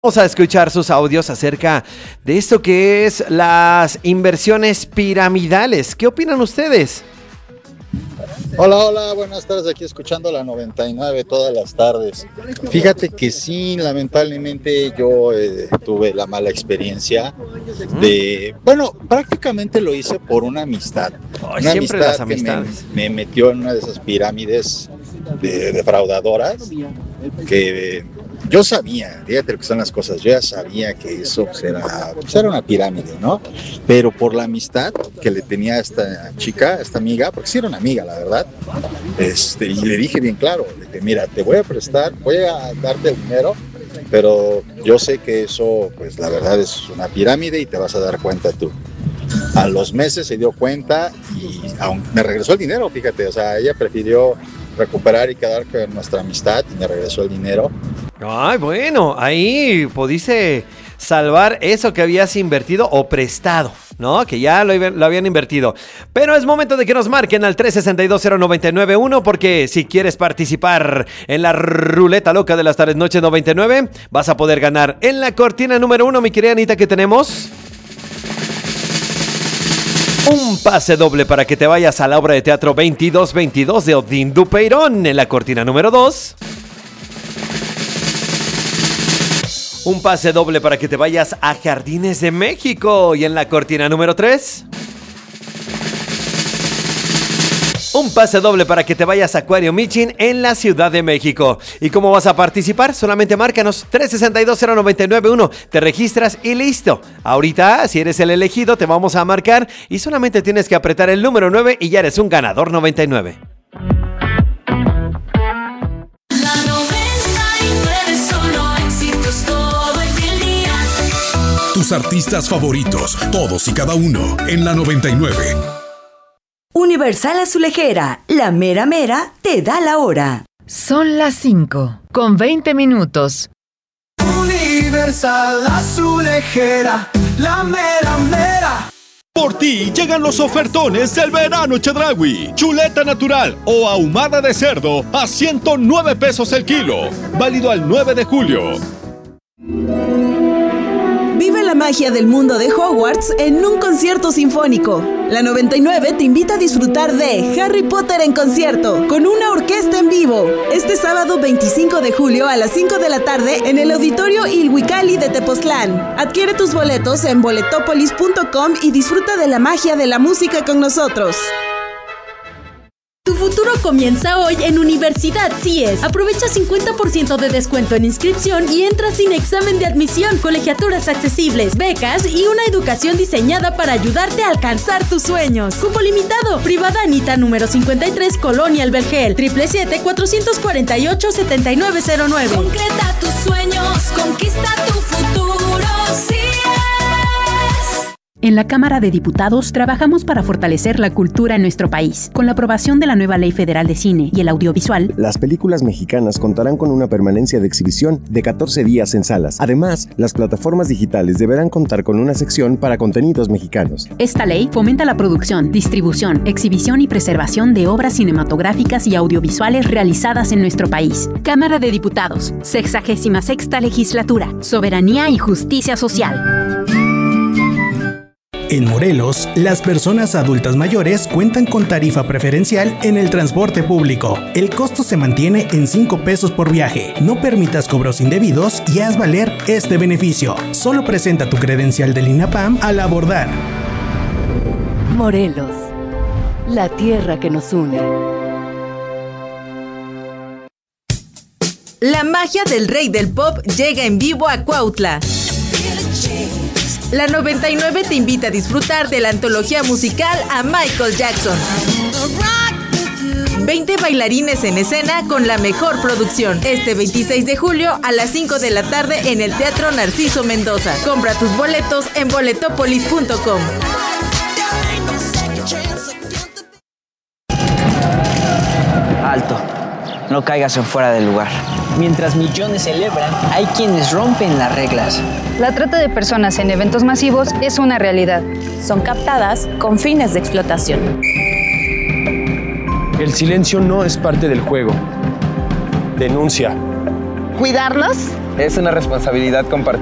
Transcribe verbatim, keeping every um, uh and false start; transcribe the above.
Vamos a escuchar sus audios acerca de esto que es las inversiones piramidales. ¿Qué opinan ustedes? Hola, hola, buenas tardes, aquí escuchando la noventa y nueve todas las tardes. Fíjate que sí, lamentablemente yo eh, tuve la mala experiencia de, bueno, prácticamente lo hice por una amistad. Ay, Una siempre amistad las que amistades. me, me metió en una de esas pirámides de defraudadoras que yo sabía, fíjate lo que son las cosas, yo ya sabía que eso pues, era, pues, era una pirámide, ¿no? Pero por la amistad que le tenía a esta chica, a esta amiga, porque sí era una amiga, la verdad, este, y le dije bien claro, le dije, mira, te voy a prestar, voy a darte el dinero, pero yo sé que eso, pues la verdad es una pirámide y te vas a dar cuenta tú. A los meses se dio cuenta y aún me regresó el dinero, fíjate, o sea, ella prefirió recuperar y quedar con nuestra amistad y me regresó el dinero. Ay, bueno, ahí pudiste salvar eso que habías invertido o prestado, ¿no? Que ya lo, lo habían invertido. Pero es momento de que nos marquen al tres seis dos cero nueve nueve uno porque si quieres participar en la ruleta loca de las tardes noches noventa y nueve, vas a poder ganar. En la cortina número uno, mi querida Anita, ¿qué tenemos? Un pase doble para que te vayas a la obra de teatro veintidós veintidós de Odín Dupeirón. En la cortina número dos, un pase doble para que te vayas a Jardines de México. Y en la cortina número tres, un pase doble para que te vayas a Acuario Michin en la Ciudad de México. ¿Y cómo vas a participar? Solamente márcanos tres seis dos cero nueve nueve uno. Te registras y listo. Ahorita, si eres el elegido, te vamos a marcar y solamente tienes que apretar el número nueve y ya eres un ganador noventa y nueve. Tus artistas favoritos, todos y cada uno, en la noventa y nueve. Universal Azulejera, la mera mera te da la hora. Son las cinco, con veinte minutos. Universal Azulejera, la mera mera. Por ti llegan los ofertones del verano Chedraui. Chuleta natural o ahumada de cerdo a ciento nueve pesos el kilo. Válido al nueve de julio. Vive la magia del mundo de Hogwarts en un concierto sinfónico. La noventa y nueve te invita a disfrutar de Harry Potter en concierto, con una orquesta en vivo. Este sábado veinticinco de julio a las cinco de la tarde en el Auditorio Ilhuicali de Tepoztlán. Adquiere tus boletos en boletopolis punto com y disfruta de la magia de la música con nosotros. Tu futuro comienza hoy en Universidad C I E S. Aprovecha cincuenta por ciento de descuento en inscripción y entra sin examen de admisión, colegiaturas accesibles, becas y una educación diseñada para ayudarte a alcanzar tus sueños. Cupo limitado. Privada Anita número cincuenta y tres, Colonia El Vergel. siete siete siete, cuatro cuatro ocho, siete nueve cero nueve. Concreta tus sueños, conquista tu futuro, C I E S. En la Cámara de Diputados trabajamos para fortalecer la cultura en nuestro país. Con la aprobación de la nueva Ley Federal de Cine y el Audiovisual, las películas mexicanas contarán con una permanencia de exhibición de catorce días en salas. Además, las plataformas digitales deberán contar con una sección para contenidos mexicanos. Esta ley fomenta la producción, distribución, exhibición y preservación de obras cinematográficas y audiovisuales realizadas en nuestro país. Cámara de Diputados, sexagésima sexta Legislatura, Soberanía y Justicia Social. En Morelos, las personas adultas mayores cuentan con tarifa preferencial en el transporte público. El costo se mantiene en cinco pesos por viaje. No permitas cobros indebidos y haz valer este beneficio. Solo presenta tu credencial del INAPAM al abordar. Morelos, la tierra que nos une. La magia del rey del pop llega en vivo a Cuautla. La noventa y nueve te invita a disfrutar de la antología musical a Michael Jackson. veinte bailarines en escena con la mejor producción. Este veintiséis de julio a las cinco de la tarde en el Teatro Narciso Mendoza. Compra tus boletos en boletopolis punto com. Alto, no caigas en fuera del lugar. Mientras millones celebran, hay quienes rompen las reglas. La trata de personas en eventos masivos es una realidad. Son captadas con fines de explotación. El silencio no es parte del juego. Denuncia. Cuidarnos Es una responsabilidad compartida.